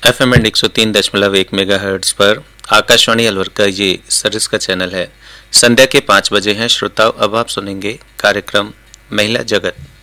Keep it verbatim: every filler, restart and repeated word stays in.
F M and एक सौ तीन दशमलव एक मेगा हर्ट्ज पर आकाशवाणी अलवर का ये सर्विस का चैनल है। संध्या के पाँच बजे हैं श्रोताओं। अब आप सुनेंगे कार्यक्रम महिला जगत।